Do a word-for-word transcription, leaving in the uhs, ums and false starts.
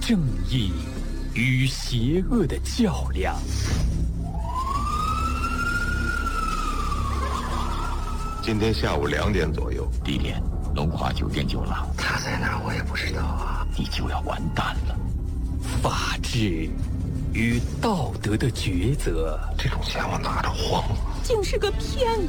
正义与邪恶的较量。 今天下午两点左右， 地点龙华酒店酒廊。 他在哪儿我也不知道啊， 你就要完蛋了。 法治与道德的抉择， 这种钱我拿着慌了。 竟是个骗子。